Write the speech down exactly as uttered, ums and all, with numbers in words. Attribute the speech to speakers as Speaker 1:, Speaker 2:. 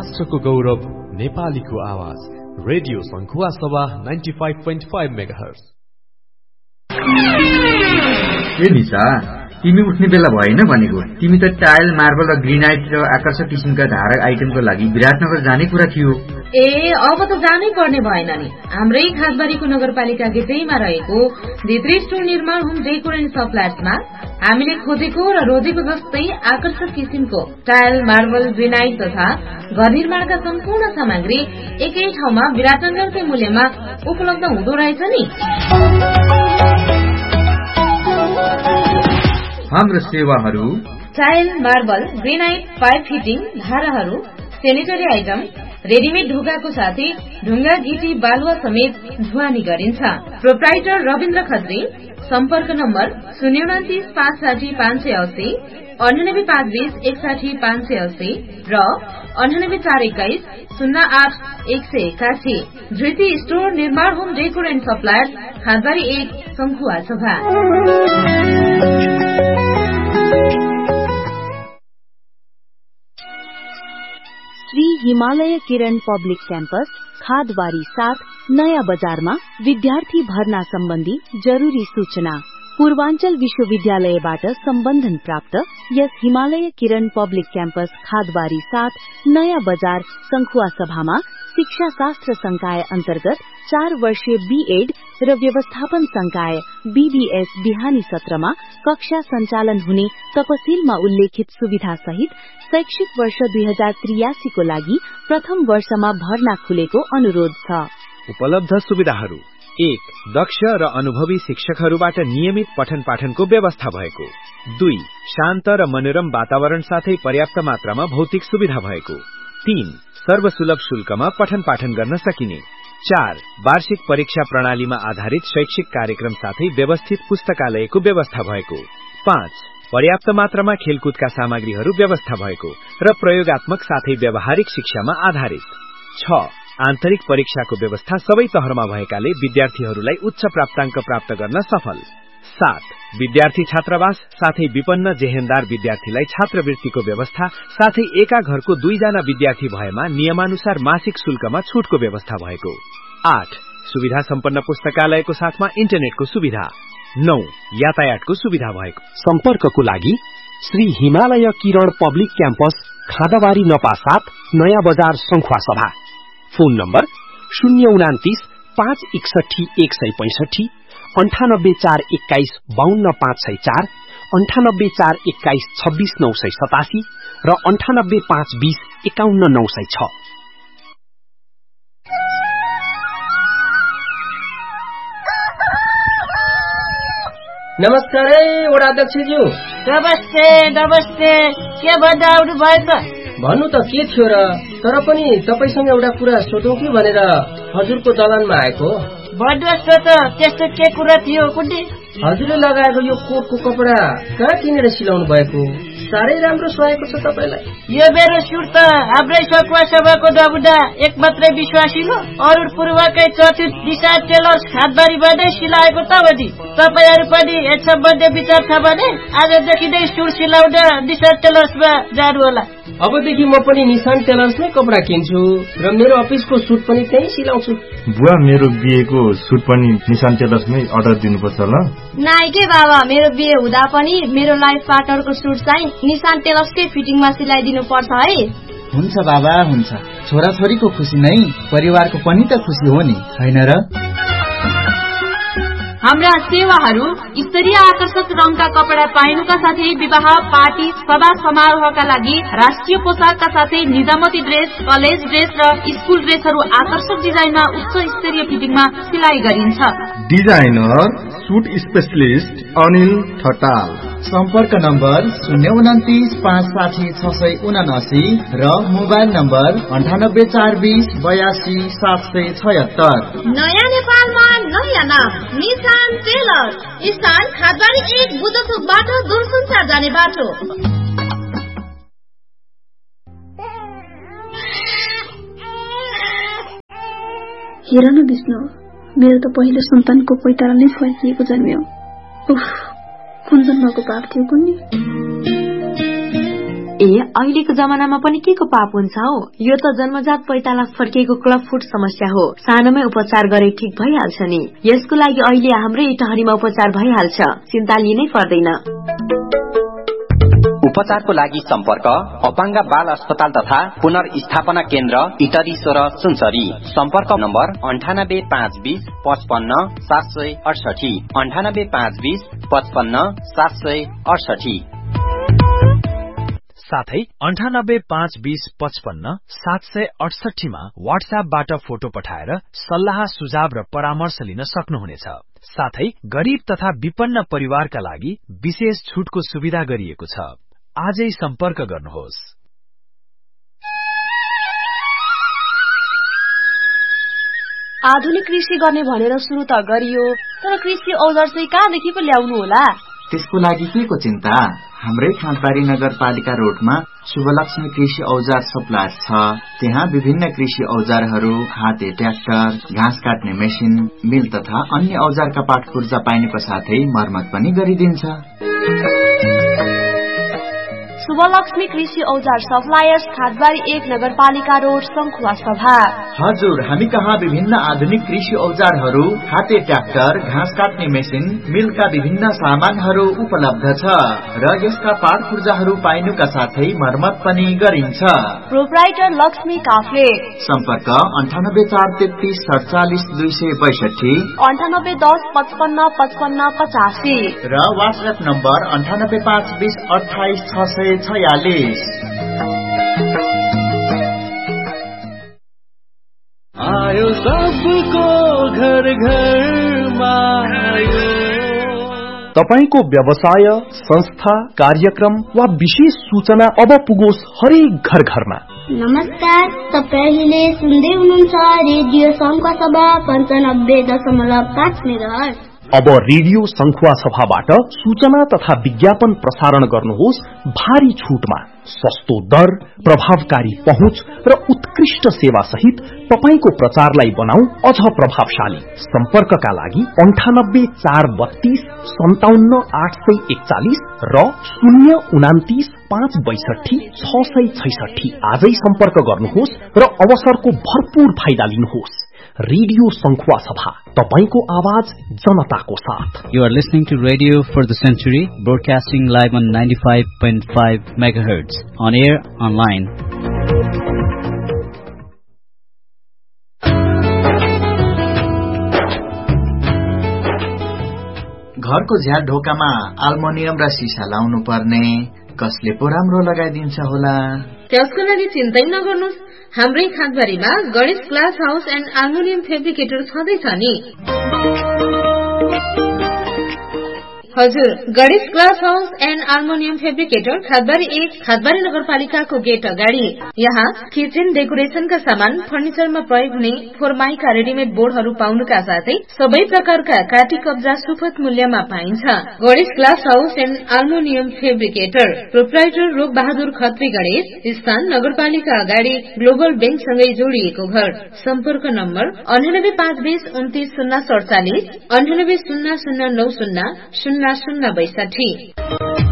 Speaker 1: राष्ट्रको गौरव नेपालीको आवाज रेडियो संखुवा सभा ninety five point five megahertz.
Speaker 2: ए निशा, तिमी उठ्ने बेला भएन भनेको। तिमी त टाइल, मार्बल र ग्रेनाइट र आकर्षक किसिमका धारक आइटमको लागि विराटनगर जाने कुरा थियो।
Speaker 3: ए अब त जानै पर्ने भएन नि। हाम्रै खासबारीको नगरपालिका गेटैमा रहेको भित्री स्टोर निर्माण होम डेकोर एन्ड सप्लायर्समा हामीले खोजेको र रोजेको जस्तै आकर्षक किसिमको टाइल, मार्बल, ग्रेनाइट तथा घर निर्माणका सम्पूर्ण सामग्री एकै ठाउँमा विराटनगरकै मूल्यमा उपलब्ध हुँदो रहेछ नि।
Speaker 2: हाम्रो सेवाहरू
Speaker 3: tile, marble, granite, pipe fitting, धाराहरू, सेनिटरी आइटम, रेडिमेड ढुङ्गाको साथै ढुङ्गा, गिटी, बालुवा समेत ढुवानी गरिन्छ। प्रोप्राइटर रविन्द्र खत्री। सम्पर्क नम्बर शून्य उन्तिस पाँच साठी पाँच सय अस्सी, अन्ठानब्बे पाँच बीस एकसाठी पाँच सय अस्सी र अन्ठानब्बे चार एक्काइस शून्य आठ एक सय एकासी। धृति स्टोर निर्माण होम डेकोर एन्ड सप्लायर्स, खादबारी एक, संखुवा सभा।
Speaker 4: श्री हिमालय किरण पब्लिक क्याम्पस खादबारी सात नयाँ बजारमा विद्यार्थी भर्ना सम्बन्धी जरूरी सूचना। पूर्वाञ्चल विश्वविद्यालयबाट सम्बन्धन प्राप्त यस हिमालय किरण पब्लिक क्याम्पस खादबारी सात नयाँ बजार संखुवा सभामा शिक्षा शास्त्र संकाय अन्तर्गत चार वर्षीय बीएड र व्यवस्थापन संकाय बीबीएस बिहानी सत्रमा कक्षा सञ्चालन हुने तपसिलमा उल्लेखित सुविधा सहित शैक्षिक वर्ष दुई हजार त्रियासी को लागि प्रथम वर्षमा भर्ना खुलेको अनुरोध छ।
Speaker 5: उपलब्ध सुविधाहरू: एक, दक्ष र अनुभवी शिक्षकहरूबाट नियमित पठन पाठनको व्यवस्था भएको। दुई, शान्त र मनोरम वातावरण साथै पर्याप्त मात्रामा भौतिक सुविधा भएको। तीन, सर्वसुलभ शुल्कमा पठन पाठन गर्न सकिने। चार, वार्षिक परीक्षा प्रणालीमा आधारित शैक्षिक कार्यक्रम साथै व्यवस्थित पुस्तकालयको व्यवस्था भएको। पाँच, पर्याप्त मात्रामा खेलकुदका सामग्रीहरू व्यवस्था भएको र प्रयोगात्मक साथै व्यावहारिक शिक्षामा आधारित। छ, आन्तरिक परीक्षाको व्यवस्था सबै तहरमा भएकाले विद्यार्थीहरूलाई उच्च प्राप्ताङ्क प्राप्त गर्न सफल। सात, विद्यार्थी छात्रावास साथै विपन्न जेहेन्दार विद्यार्थीलाई छात्रवृत्तिको व्यवस्था साथै एका घरको दुईजना विद्यार्थी भएमा नियमानुसार मासिक शुल्कमा छुटको व्यवस्था भएको। आठ, सुविधा सम्पन्न पुस्तकालयको साथमा इन्टरनेटको सुविधा। नौ, यातायातको सुविधा भएको।
Speaker 6: सम्पर्कको लागि श्री हिमालय किरण पब्लिक क्याम्पस खादाबारी नपा सात नयाँ बजार संखुवा सभा। फोन नम्बर शून्य उनातिस पाँच एकसठी एक सय पैंसठी, अन्ठानब्बे चार एक्काइस बाहन्न पाँच सय चार, अन्ठानब्बे चार एक्काइस छब्बीस नौ सय सतासी र अन्ठानब्बे पाँच बीस एकाउन्न नौ सय छ।
Speaker 7: नमस्कार है वडा अध्यक्षज्यू।
Speaker 8: नमस्ते नमस्ते। के भन्दा आउनु भयो त?
Speaker 7: भन्नु त के थियो र, तर पनि तपाईसँग एउटा कुरा सोधौँ कि भनेर हजुरको दलानमा आएको।
Speaker 8: भन्नुहोस् न त, त्यस्तो के कुरा थियो कुन्डी?
Speaker 7: हजुरले लगाएको यो कोटको कपडा कहाँ किनेर सिलाउनु भएको? साह्रै राम्रो सुहाएको छ तपाईलाई।
Speaker 8: यो मेरो सुट त हाम्रै संखुवा सभाको नमुना एक मात्रै विश्वासिलो अरुण पूर्वकै चर्चित दिशा टेलर्स खादबारीमा नै सिलाएको त हो नि। तपाईहरू पनि यस सम्बन्धी विचार छ भने आजदेखि नै सुट सिलाउन दिशा टेलर्समा जानु होला।
Speaker 7: अबदेखि म पनि निशान टेलर्समै कपडा किन्छु र मेरो अफिसको सुट पनि त्यही सिलाउँछु।
Speaker 9: बुवा, मेरो बिहेको सुट पनि निशान टेलर्समै अर्डर दिनुपर्छ ल?
Speaker 10: नाइ के बाबा, मेरो बिहे हुँदा पनि मेरो लाइफ पार्टनरको सुट चाहिँ निशान टेलर्सकै फिटिङमा सिलाइदिनु पर्छ है।
Speaker 11: हुन्छ बाबा, हुन्छ। छोराछोरीको खुसी नै परिवारको पनि त खुसी हो नि, हैन र?
Speaker 12: हाम्रा सेवाहरू स्तरीय आकर्षक रङका कपडा पाइनुका साथै विवाह, पार्टी, सभा समारोहका लागि राष्ट्रिय पोसाकका साथै निजामती ड्रेस, कलेज ड्रेस र स्कुल ड्रेसहरू आकर्षक डिजाइनमा उच्च स्तरीय फिटिङमा सिलाइ गरिन्छ।
Speaker 9: Designer suit specialist Anil Thatal.
Speaker 11: सम्पर्क नम्बर शून्य उन्तिस पाँच साठी छ सय उनासी र मोबाइल नम्बर अन्ठानब्बे चार बीस बयासी सात सय छयत्तर।
Speaker 10: नयाँ नेपालमा नयाँ नाम निशान टेलर, स्थान खादबारी एक, बुद्धचोकबाट दूरसञ्चार जाने बाटो।
Speaker 13: हेर न विष्णु, मेरो त पहिलो सन्तानको पैतारा नै फर्किएको जन्म्यो। उफ, कुन जन्मको पाप थियो कुन्नी?
Speaker 14: ए अहिलेको जमानामा पनि के को पाप हुन्छ हो? यो त जन्मजात पैताला फर्किएको क्लब फुट समस्या हो। सानोमै उपचार गरे ठीक भइहाल्छ नि। यसको लागि अहिले हाम्रै इटहरीमा उपचार भइहाल्छ, चिन्ता लिनै पर्दैन।
Speaker 15: उपचारको लागि सम्पर्क अपाङ्ग बाल अस्पताल तथा पुनर्स्थापना केन्द्र इटरी सोह्र सुनसरी। सम्पर्क नम्बर अन्ठानब्बे पाँच बीस पचपन्न सात सय अडसठी अन्ठानब्बे पाँच बीस पचपन्न सात सय अडसठी।
Speaker 5: साथै अन्ठानब्बे पाँच बीस पचपन्न सात सय अडसठीमा वाट्सएपबाट फोटो पठाएर सल्लाह सुझाव र परामर्श लिन सक्नुहुनेछ। साथै गरीब तथा विपन्न परिवारका लागि विशेष छुटको सुविधा गरिएको छ। आजै सम्पर्क गर्नुहोस्।
Speaker 14: आधुनिक कृषि गर्ने भनेर सुरु त गरियो, तर कृषि औजार चाहिँ कहाँदेखि पो ल्याउनु होला?
Speaker 11: त्यसको लागि के को चिन्ता? हाम्रै खाँदबारी नगरपालिका रोडमा शुभलक्ष्मी कृषि औजार सप्लायर छ। त्यहाँ विभिन्न कृषि औजारहरू, हाते ट्र्याक्टर, घाँस काट्ने मेसिन, मिल तथा अन्य औजारका पाटपुर्जा पाइनुको साथै मर्मत पनि गरिदिन्छ।
Speaker 14: शुभलक्ष्मी कृषि औजार सप्लायर्स, खादबारी एक नगरपालिका रोड, सङ्खुवा सभा।
Speaker 11: हजुर, हामी कहाँ विभिन्न आधुनिक कृषि औजारहरू, हाते ट्र्याक्टर, घाँस काट्ने मेसिन, मिलका विभिन्न सामानहरू उपलब्ध छ र यसका पाट पूर्जाहरू पाइनुका साथै मर्मत पनि गरिन्छ।
Speaker 14: प्रोप्राइटर लक्ष्मी काफ्ले।
Speaker 11: सम्पर्क अन्ठानब्बे चार तेत्तीस सडचालिस दुई सय बैसठी
Speaker 14: अन्ठानब्बे दस पचपन्न पचपन्न पचासी
Speaker 11: र वाट्सएप नम्बर अन्ठानब्बे पाँच बीस अठाइस छ सय छयालिस।
Speaker 16: आयो सबको घर घरमा आयो।
Speaker 6: तपाईको व्यवसाय, संस्था, कार्यक्रम वा विशेष सूचना अब पुगोस् हरेक घर घरमा।
Speaker 17: नमस्कार, तपाईले सुन्दै हुनुहुन्छ रेडियो सङ्खुवा सभा पन्चानब्बे दशमलव पाँच मेगाहर्ज।
Speaker 6: अब रेडियो सङ्खुवा सभाबाट सूचना तथा विज्ञापन प्रसारण गर्नुहोस् भारी छुटमा। सस्तो दर, प्रभावकारी पहुँच र उत्कृष्ट सेवा सहित तपाईको प्रचारलाई बनाऊ अझ प्रभावशाली। सम्पर्कका लागि अन्ठानब्बे चार बत्तीस सन्ताउन्न आठ सय एकचालिस र शून्य उनातिस पाँच बैसठी छ सय छैसठी। आजै सम्पर्क गर्नुहोस् र अवसरको भरपूर फाइदा लिनुहोस्। रेडियो सङ्खुवा सभा, तपाईको आवाज जनताको साथ।
Speaker 18: You are listening to Radio for the Century, broadcasting live on ninety-five point five megahertz, on air, online.
Speaker 11: घरको झ्याल ढोकामा आल्मुनियम र सिसा लाउनु पर्ने, कसले पो राम्रो लगाइदिन्छ होला?
Speaker 3: त्यसको लागि चिन्तै नगर्नुहोस्। हाम्रै खादबारीमा Ganesh glass house and aluminium fabricator छँदैछ नि। हजुर, Ganesh glass house and aluminium fabricator खादबारी एक खादबारी नगरपालिकाको गेट अगाडि। यहाँ किचन डेकोरेसनका सामान, फर्निचरमा प्रयोग हुने फोरमाइका रेडिमेड बोर्डहरू पाउनुका साथै सबै प्रकारका काटी कब्जा सुपथ मूल्यमा पाइन्छ। Ganesh glass house and aluminium fabricator, proprietor रूप बहादुर खत्री गणेश, स्थान नगरपालिका अगाडि ग्लोबल बैंकसँगै जोडिएको घर। सम्पर्क नम्बर अन्ठानब्बे पाँच बीस उन्तिस शून्य सडचालिस अन्ठानब्बे शून्य शून्य नौ शून्य शून्य शून्य बैसठी।